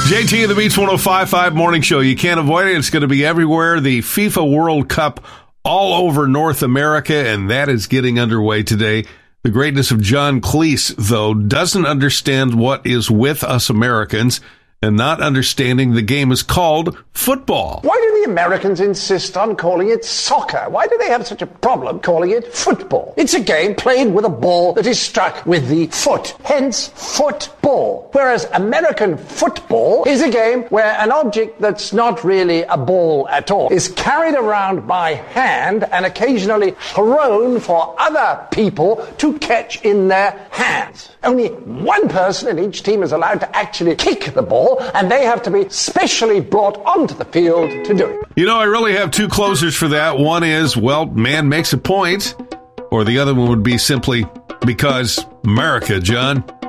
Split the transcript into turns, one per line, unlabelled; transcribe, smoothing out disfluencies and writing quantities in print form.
JT and the Beats 105.5 Morning Show. You can't avoid it. It's going to be everywhere. The FIFA World Cup all over North America, and that is getting underway today. The greatness of John Cleese, though, doesn't understand what is with us Americans and not understanding the game is called football.
Why do the Americans insist on calling it soccer? Why do they have such a problem calling it football? It's a game played with a ball that is struck with the foot, hence football. Whereas American football is a game where an object that's not really a ball at all is carried around by hand and occasionally thrown for other people to catch in their hands. Only one person in each team is allowed to actually kick the ball, and they have to be specially brought onto the field to do it.
You know, I really have two closers for that. One is, well, man makes a point, or the other one would be simply because America, John.